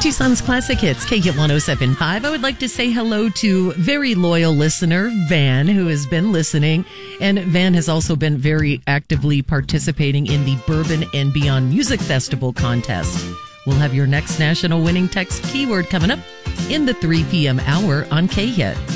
Tucson's Classic Hits, KHIT 107.5. I would like to say hello to very loyal listener, Van, who has been listening. And Van has also been very actively participating in the Bourbon and Beyond Music Festival contest. We'll have your next national winning text keyword coming up in the 3 p.m. hour on KHIT.